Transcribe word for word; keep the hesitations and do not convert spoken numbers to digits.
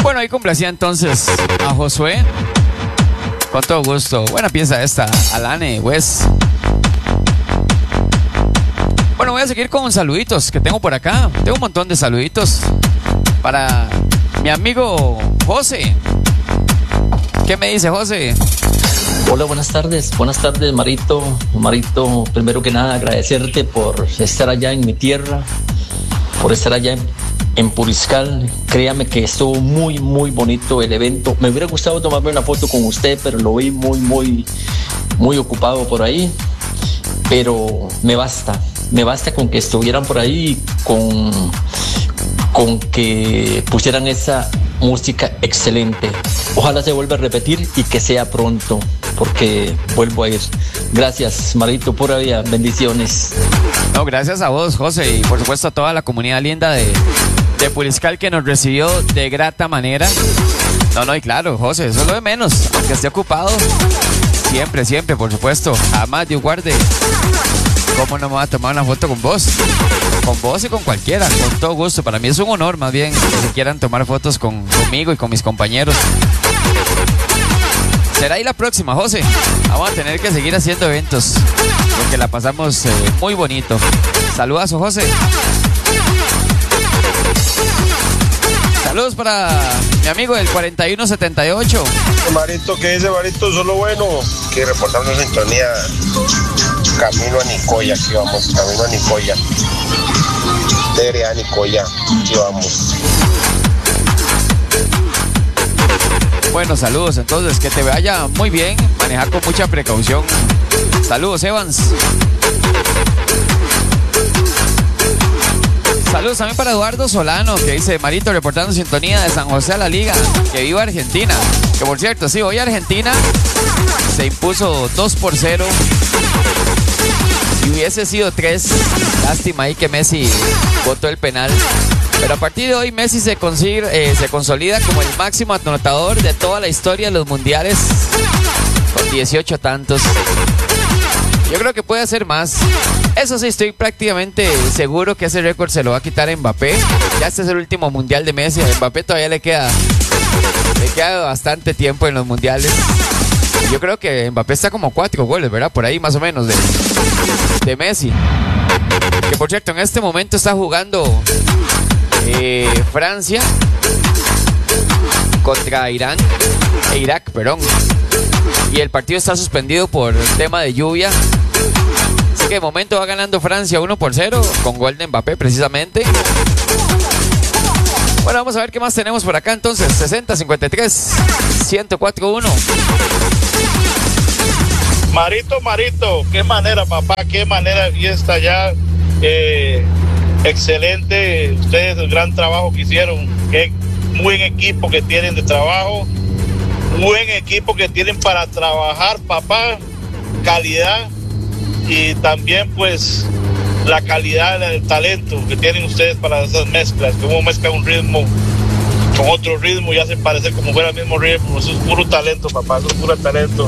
Bueno, ahí complacía entonces a Josué. Con todo gusto. Buena pieza esta, Alane West. Bueno, voy a seguir con saluditos que tengo por acá. Tengo un montón de saluditos para mi amigo José. ¿Qué me dice José? Hola, buenas tardes. Buenas tardes, Marito. Marito, primero que nada agradecerte por estar allá en mi tierra, por estar allá en, en Puriscal. Créame que estuvo muy, muy bonito el evento. Me hubiera gustado tomarme una foto con usted, pero lo vi muy, muy, muy ocupado por ahí. Pero me basta. Me basta con que estuvieran por ahí, con, con que pusieran esa música excelente. Ojalá se vuelva a repetir y que sea pronto, porque vuelvo a ir. Gracias, Marito, pura vida, bendiciones. No, gracias a vos, José, y por supuesto a toda la comunidad linda de, de Puriscal que nos recibió de grata manera. No, no, y claro, José, eso es lo de menos, aunque esté ocupado. Siempre, siempre, por supuesto, jamás Dios guarde. ¿Cómo no me voy a tomar una foto con vos? Con vos y con cualquiera, con todo gusto. Para mí es un honor, más bien, que se quieran tomar fotos con, conmigo y con mis compañeros. Será ahí la próxima, José. Vamos a tener que seguir haciendo eventos, porque la pasamos eh, muy bonito. Saludazo, José. Saludos para mi amigo del cuarenta y uno setenta y ocho. Marito, ¿qué dice Marito? Solo bueno. Que reportando en sintonía. Camino a Nicoya, aquí vamos. Camino a Nicoya. Tere a Nicoya, aquí vamos. Bueno, saludos. Entonces, que te vaya muy bien. Manejar con mucha precaución. Saludos, Evans. Saludos también para Eduardo Solano, que dice: Marito, reportando sintonía de San José a la Liga, que viva Argentina. Que por cierto, sí, hoy Argentina se impuso dos por cero. Y hubiese sido tres. Lástima ahí que Messi botó el penal. Pero a partir de hoy Messi se, consigue, eh, se consolida como el máximo anotador de toda la historia de los mundiales, con dieciocho tantos. Yo creo que puede hacer más. Eso sí, estoy prácticamente seguro que ese récord se lo va a quitar Mbappé. Ya este es el último mundial de Messi. A Mbappé todavía le queda, le queda bastante tiempo en los mundiales. Yo creo que Mbappé está como cuatro goles, ¿verdad? Por ahí más o menos de, de Messi. Que por cierto, en este momento está jugando eh, Francia contra Irán, e Irak, perdón. Y el partido está suspendido por tema de lluvia. Así que de momento va ganando Francia uno por cero con gol de Mbappé precisamente. Bueno, vamos a ver qué más tenemos por acá entonces. sesenta cincuenta y tres ciento cuatro uno. Marito, Marito, qué manera, papá, qué manera de fiesta ya. Eh, excelente, ustedes el gran trabajo que hicieron. Qué buen equipo que tienen de trabajo. Buen equipo que tienen para trabajar, papá. Calidad. Y también pues la calidad del talento que tienen ustedes para esas mezclas. Como mezclan un ritmo con otro ritmo y hacen parecer como fuera el mismo ritmo. Eso es puro talento, papá, eso es puro talento.